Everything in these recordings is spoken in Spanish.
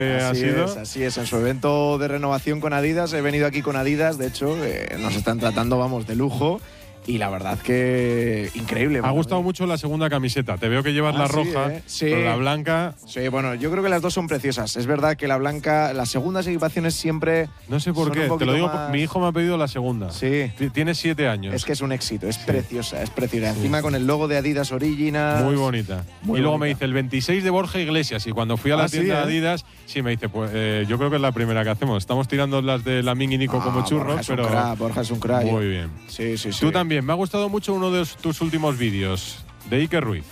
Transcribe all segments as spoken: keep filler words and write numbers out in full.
ha Así sido. es, así es. En su evento de renovación con Adidas, he venido aquí con Adidas, de hecho, eh, nos están tratando, vamos, de lujo. Y la verdad que increíble. Ha gustado mucho la segunda camiseta. Te veo que llevas Ah, la sí, roja, ¿eh? Sí. pero la blanca… Sí, bueno, yo creo que las dos son preciosas. Es verdad que la blanca, las segundas equipaciones siempre… No sé por son qué, un te lo poquito digo, más… mi hijo me ha pedido la segunda. Sí. Tiene siete años. Es que es un éxito, es Sí. preciosa, es preciosa. Sí. Encima con el logo de Adidas Original. Muy bonita. Muy y luego bonita. me dice el veintiséis de Borja Iglesias. Y cuando fui a la Ah, sí, tienda ¿eh? de Adidas, sí me dice, pues eh, yo creo que es la primera que hacemos. Estamos tirando las de Lamin y Nico Ah, como churros, Borja es pero… un crack, Borja es un crack. Muy bien. Sí, sí, sí. Tú también. Me ha gustado mucho uno de tus últimos vídeos, de Iker Ruiz.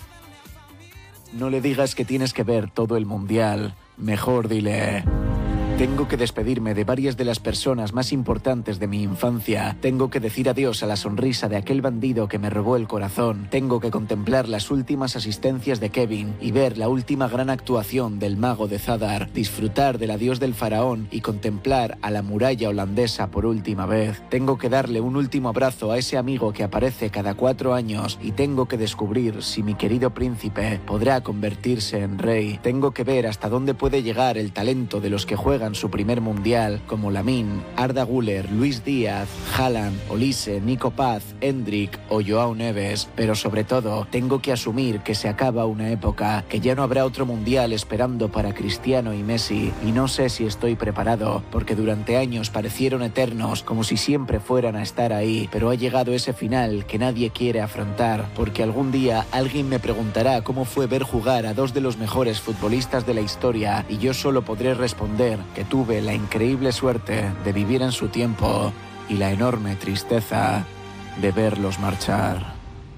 No le digas que tienes que ver todo el mundial. Mejor dile… Tengo que despedirme de varias de las personas más importantes de mi infancia. Tengo que decir adiós a la sonrisa de aquel bandido que me robó el corazón. Tengo que contemplar las últimas asistencias de Kevin y ver la última gran actuación del mago de Zadar. Disfrutar del adiós del faraón y contemplar a la muralla holandesa por última vez. Tengo que darle un último abrazo a ese amigo que aparece cada cuatro años y tengo que descubrir si mi querido príncipe podrá convertirse en rey. Tengo que ver hasta dónde puede llegar el talento de los que juegan su primer mundial, como Lamine, Arda Güler, Luis Díaz, Haaland, Olise, Nico Paz, Endrick o Joao Neves. Pero sobre todo, tengo que asumir que se acaba una época, que ya no habrá otro mundial esperando para Cristiano y Messi. Y no sé si estoy preparado, porque durante años parecieron eternos, como si siempre fueran a estar ahí. Pero ha llegado ese final que nadie quiere afrontar, porque algún día alguien me preguntará cómo fue ver jugar a dos de los mejores futbolistas de la historia, y yo solo podré responder que tuve la increíble suerte de vivir en su tiempo y la enorme tristeza de verlos marchar.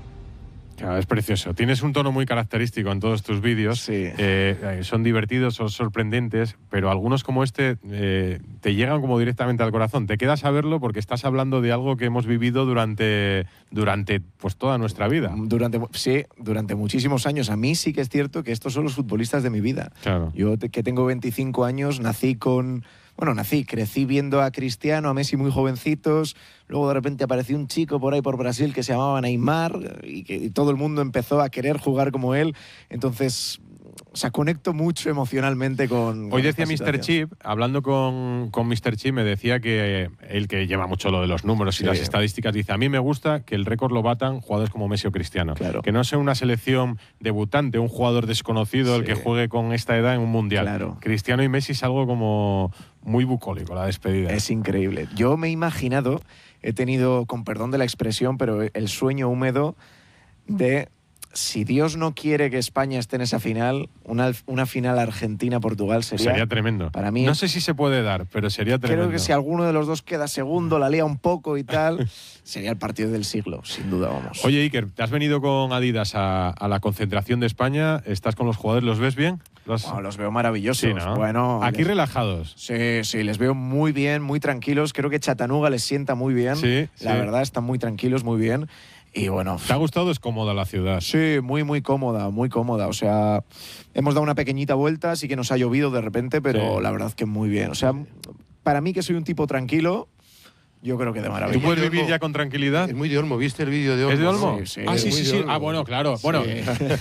Claro, es precioso. Tienes un tono muy característico en todos tus vídeos. Sí. Eh, son divertidos, son sorprendentes, pero algunos como este eh, te llegan como directamente al corazón. Te quedas a verlo porque estás hablando de algo que hemos vivido durante, durante pues, toda nuestra vida. Durante, sí, durante muchísimos años. A mí sí que es cierto que estos son los futbolistas de mi vida. Claro. Yo te, que tengo veinticinco años, nací con… Bueno, nací, crecí viendo a Cristiano, a Messi muy jovencitos. Luego de repente apareció un chico por ahí por Brasil que se llamaba Neymar y que y todo el mundo empezó a querer jugar como él. Entonces… O sea, conecto mucho emocionalmente con… Hoy con decía esta míster situación. Chip, hablando con, con míster Chip, me decía que él, que lleva mucho lo de los números y Sí. las estadísticas, dice, a mí me gusta que el récord lo batan jugadores como Messi o Cristiano. Claro. Que no sea una selección debutante, un jugador desconocido el Sí. que juegue con esta edad en un mundial. Claro. Cristiano y Messi es algo como muy bucólico, la despedida. Es increíble. Yo me he imaginado, he tenido, con perdón de la expresión, pero el sueño húmedo de… Si Dios no quiere que España esté en esa final, una, una final Argentina-Portugal sería… Sería tremendo. Para mí, no sé si se puede dar, pero sería tremendo. creo que si alguno de los dos queda segundo, la lía un poco y tal, sería el partido del siglo, sin duda, vamos. Oye, Iker, te has venido con Adidas a, a la concentración de España. ¿Estás con los jugadores? ¿Los ves bien? ¿Los, Wow, los veo maravillosos. Sí, ¿no? Bueno, aquí les- relajados. Sí, sí, les veo muy bien, muy tranquilos. Creo que Chattanooga les sienta muy bien. Sí, La sí. verdad, están muy tranquilos, muy bien. Y bueno… ¿Te ha gustado? Es cómoda la ciudad. Sí, muy, muy cómoda, muy cómoda. O sea, hemos dado una pequeñita vuelta, sí que nos ha llovido de repente, pero Sí. la verdad que muy bien. O sea, para mí que soy un tipo tranquilo, yo creo que de maravilla. ¿Tú puedes de vivir Olmo. ya con tranquilidad? Es muy de Olmo, ¿viste el vídeo de Olmo? ¿Es de Olmo? Sí, sí, ah, es sí, muy sí, de sí. Olmo. Ah, bueno, claro. Sí. Bueno,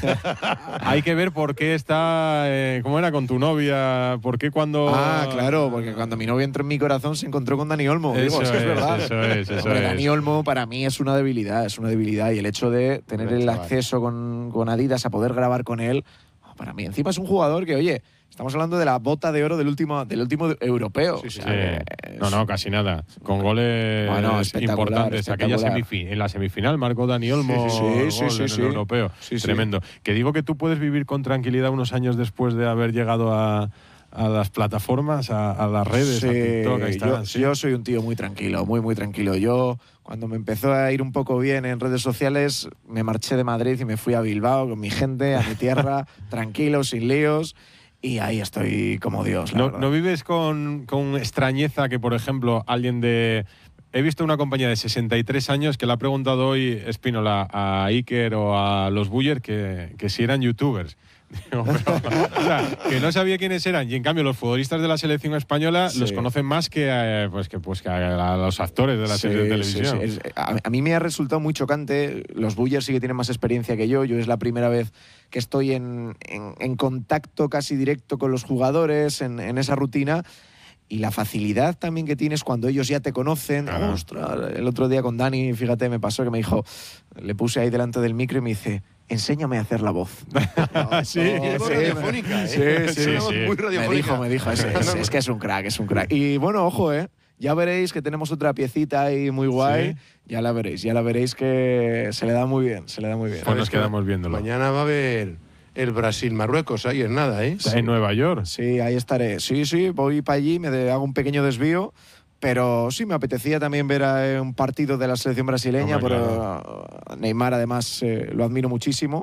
hay que ver por qué está… Eh, ¿Cómo era? Con tu novia. ¿Por qué cuando… Ah, claro, porque cuando mi novia entró en mi corazón se encontró con Dani Olmo. Eso Digo, es que es es, verdad. eso es, eso Hombre, es. Dani Olmo para mí es una debilidad, es una debilidad. Y el hecho de tener Hombre, el chaval. acceso con, con Adidas a poder grabar con él, para mí encima es un jugador que, oye, estamos hablando de la bota de oro del último, del último europeo. Sí, sí, O Sí. sea, que No, es- no, casi nada. Con goles Bueno, espectacular, importantes. Aquella espectacular. semifi- en la semifinal marcó Dani Olmo Sí, sí, el sí, gol sí, en sí. el europeo. Sí, sí. Tremendo. Que digo que tú puedes vivir con tranquilidad unos años después de haber llegado a, a las plataformas, a, a las redes, Sí, a TikTok, a yo, Instagram. sí. yo soy un tío muy tranquilo, muy, muy tranquilo. Yo, cuando me empezó a ir un poco bien en redes sociales, me marché de Madrid y me fui a Bilbao con mi gente, a mi tierra, tranquilo, sin líos. Y ahí estoy como Dios, la ¿No, verdad. ¿No vives con, con extrañeza que, por ejemplo, alguien de… He visto una compañía de sesenta y tres años que le ha preguntado hoy Espínola a Iker o a los Buller que, que si eran youtubers. Digo, pero, o sea, que no sabía quiénes eran. Y en cambio, los futbolistas de la selección española sí. los conocen más que, eh, pues, que, pues, que a, a los actores de la sí, serie de televisión. Sí, sí. A, a mí me ha resultado muy chocante. Los Bullers sí que tienen más experiencia que yo. Yo es la primera vez que estoy en, en, en contacto casi directo con los jugadores, en, en esa rutina. Y la facilidad también que tienes cuando ellos ya te conocen. Claro. Ostras, el otro día con Dani, fíjate, me pasó que me dijo, le puse ahí delante del micro y me dice, enséñame a hacer la voz. No, sí, no, sí, radiofónica, ¿eh? sí, sí, sí, sí. Muy radiofónica. Me dijo, me dijo, es, es, es que es un crack, es un crack. Y bueno, ojo, ¿eh? Ya veréis que tenemos otra piecita ahí muy guay. Sí. Ya la veréis, ya la veréis que se le da muy bien, se le da muy bien. Pues nos quedamos viéndolo. Mañana va a haber el Brasil-Marruecos, ahí es nada, ¿eh? Está en Nueva York. Sí, ahí estaré. Sí, sí, voy para allí, me de, hago un pequeño desvío, pero sí, me apetecía también ver a, un partido de la selección brasileña, Hombre, pero claro. Neymar además eh, lo admiro muchísimo.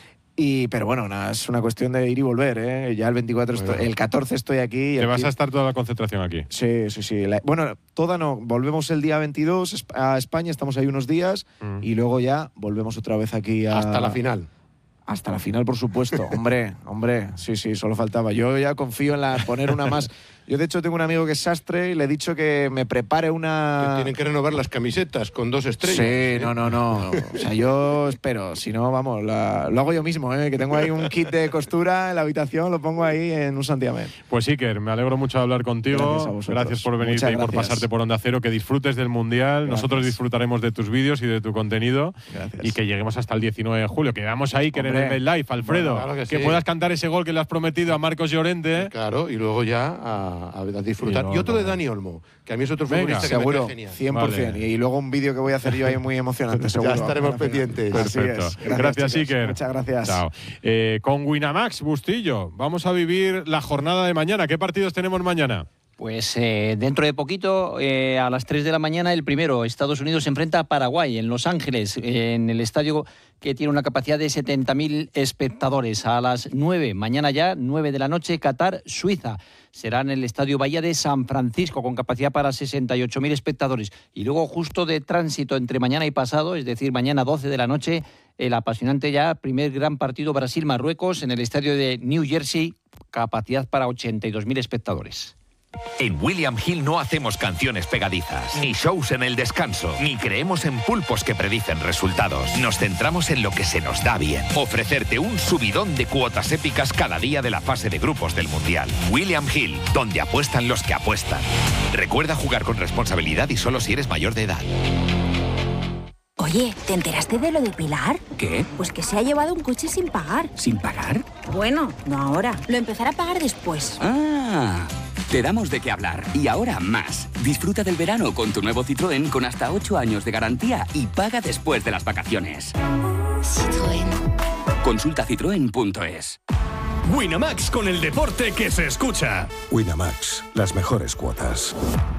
Y, pero bueno, nada, es una cuestión de ir y volver, ¿eh? Ya el veinticuatro, bueno. estoy, el catorce estoy aquí. ¿Te vas a estar toda la concentración aquí? Sí, sí, sí. La, bueno, toda no. Volvemos el día veintidós a España, estamos ahí unos días mm. y luego ya volvemos otra vez aquí a... Hasta la final. Hasta la final, por supuesto. Hombre, hombre, sí, sí, solo faltaba. Yo ya confío en la poner una más. Yo, de hecho, tengo un amigo que es sastre y le he dicho que me prepare una... Que tienen que renovar las camisetas con dos estrellas. Sí, ¿eh? no, no, no. O sea, yo espero. Si no, vamos, la... lo hago yo mismo, ¿eh? Que tengo ahí un kit de costura en la habitación, lo pongo ahí en un santiamén. Pues Iker, me alegro mucho de hablar contigo. Gracias a vosotros. Gracias por venirte y por pasarte por Onda Cero. Que disfrutes del Mundial. Gracias. Nosotros disfrutaremos de tus vídeos y de tu contenido. Gracias. Y que lleguemos hasta el diecinueve de julio. Que veamos ahí, que en el live, Alfredo. Bueno, claro que, que sí. puedas cantar ese gol que le has prometido a Marcos Llorente. Claro, y luego ya a, a disfrutar. Y, no, y otro no. de Dani Olmo, que a mí es otro Venga, futbolista seguro, que me genial. cien por ciento. Vale. Y luego un vídeo que voy a hacer yo ahí muy emocionante, seguro. Ya estaremos pendientes. Perfecto. Gracias, gracias Iker. Muchas gracias. Chao. Eh, con Winamax, Bustillo, vamos a vivir la jornada de mañana. ¿Qué partidos tenemos mañana? Pues eh, dentro de poquito, eh, a las tres de la mañana, el primero, Estados Unidos se enfrenta a Paraguay en Los Ángeles, eh, en el estadio que tiene una capacidad de setenta mil espectadores. A las nueve, mañana ya, nueve de la noche, Qatar, Suiza. Será en el Estadio Bahía de San Francisco, con capacidad para sesenta y ocho mil espectadores. Y luego, justo de tránsito entre mañana y pasado, es decir, mañana doce de la noche, el apasionante ya primer gran partido Brasil-Marruecos en el estadio de New Jersey, capacidad para ochenta y dos mil espectadores. En William Hill no hacemos canciones pegadizas, ni shows en el descanso, ni creemos en pulpos que predicen resultados. Nos centramos en lo que se nos da bien. Ofrecerte un subidón de cuotas épicas cada día de la fase de grupos del Mundial. William Hill, donde apuestan los que apuestan. Recuerda jugar con responsabilidad y solo si eres mayor de edad. Oye, ¿te enteraste de lo de Pilar? ¿Qué? Pues que se ha llevado un coche sin pagar. ¿Sin pagar? Bueno, no ahora. Lo empezará a pagar después. Ah, te damos de qué hablar. Y ahora más. Disfruta del verano con tu nuevo Citroën con hasta ocho años de garantía y paga después de las vacaciones. Citroën. Consulta citroen punto es. Winamax, con el deporte que se escucha. Winamax, las mejores cuotas.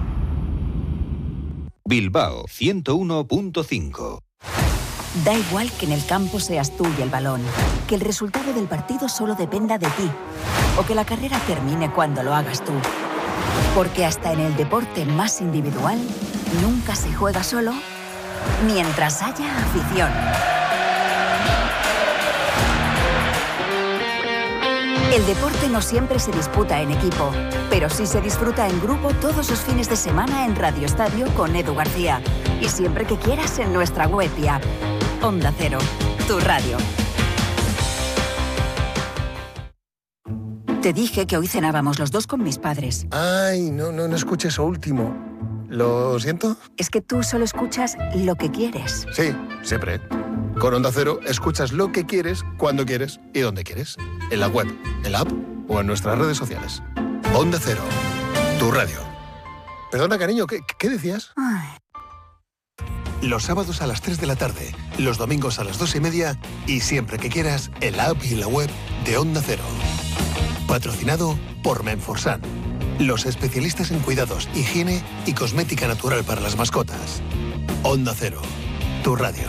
Bilbao ciento uno punto cinco. Da igual que en el campo seas tú y el balón, que el resultado del partido solo dependa de ti, o que la carrera termine cuando lo hagas tú. Porque hasta en el deporte más individual, nunca se juega solo mientras haya afición. El deporte no siempre se disputa en equipo, pero sí se disfruta en grupo todos los fines de semana en Radio Estadio con Edu García. Y siempre que quieras en nuestra web y app. Onda Cero, tu radio. Te dije que hoy cenábamos los dos con mis padres. Ay, no, no, no escuché eso último. ¿Lo siento? Es que tú solo escuchas lo que quieres. Sí, siempre. Con Onda Cero escuchas lo que quieres, cuando quieres y donde quieres. En la web, en la app o en nuestras redes sociales. Onda Cero, tu radio. Perdona, cariño, ¿qué, qué decías? Ay. Los sábados a las tres de la tarde, los domingos a las dos y media y siempre que quieras en la app y en la web de Onda Cero. Patrocinado por Menforsan, los especialistas en cuidados, higiene y cosmética natural para las mascotas. Onda Cero, tu radio.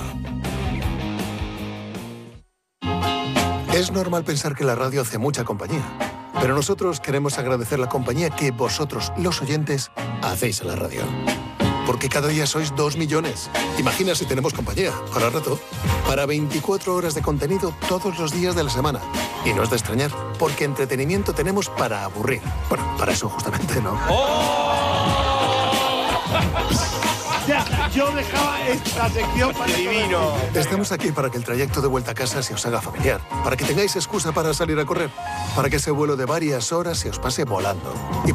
Es normal pensar que la radio hace mucha compañía, pero nosotros queremos agradecer la compañía que vosotros, los oyentes, hacéis a la radio. porque cada día sois dos millones. Imagina si tenemos compañía, para rato, para veinticuatro horas de contenido todos los días de la semana. Y no es de extrañar, porque entretenimiento tenemos para aburrir. Bueno, para eso justamente, ¿no? Ya, yo dejaba esta sección para divino. Estamos aquí para que el trayecto de vuelta a casa se os haga familiar, para que tengáis excusa para salir a correr, para que ese vuelo de varias horas se os pase volando y